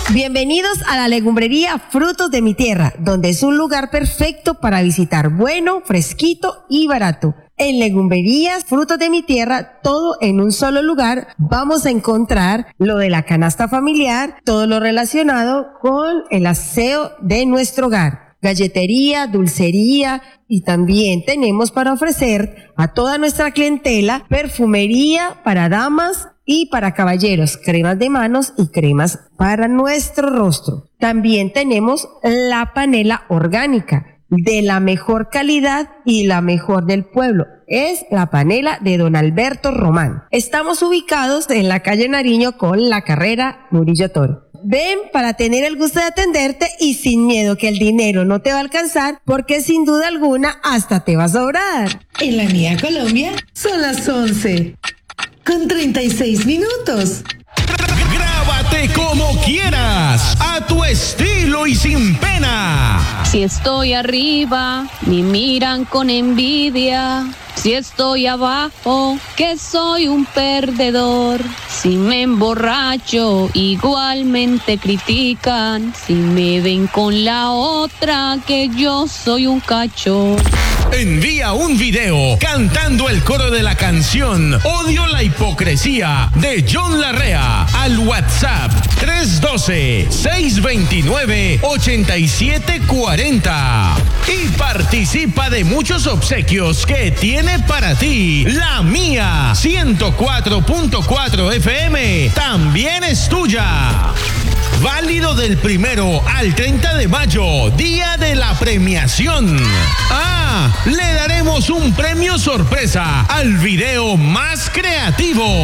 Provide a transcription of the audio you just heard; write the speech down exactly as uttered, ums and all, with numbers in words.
Bienvenidos a la legumbrería Frutos de mi Tierra, donde es un lugar perfecto para visitar, bueno, fresquito y barato. En Legumbrerías Frutos de mi Tierra, todo en un solo lugar, vamos a encontrar lo de la canasta familiar, todo lo relacionado con el aseo de nuestro hogar, galletería, dulcería, y también tenemos para ofrecer a toda nuestra clientela perfumería para damas y para caballeros, cremas de manos y cremas para nuestro rostro. También tenemos la panela orgánica de la mejor calidad y la mejor del pueblo. Es la panela de don Alberto Román. Estamos ubicados en la calle Nariño con la carrera Murillo Toro. Ven para tener el gusto de atenderte y sin miedo que el dinero no te va a alcanzar, porque sin duda alguna hasta te va a sobrar. En la mía Colombia son las once con treinta y seis minutos. Grábate como quieras, a tu estilo y sin pena. Si estoy arriba, me miran con envidia. Si estoy abajo, que soy un perdedor. Si me emborracho, igualmente critican. Si me ven con la otra, que yo soy un cacho. Envía un video cantando el coro de la canción Odio la hipocresía de John Larrea al WhatsApp tres uno dos, seis dos nueve, ocho siete cuatro cero y participa de muchos obsequios que tiene para ti La Mía ciento cuatro punto cuatro F M. También es tuya. Válido del primero al treinta de mayo, día de la premiación. Ah, le daremos un premio sorpresa al video más creativo.